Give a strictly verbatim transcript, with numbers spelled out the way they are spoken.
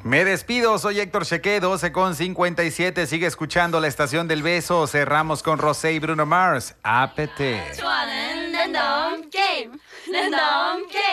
Me despido, soy Héctor Chequé, doce con cincuenta y siete. Sigue escuchando la estación del beso. Cerramos con Rosé y Bruno Mars. A P T. 좋아하는 랜덤 게임 랜덤 게임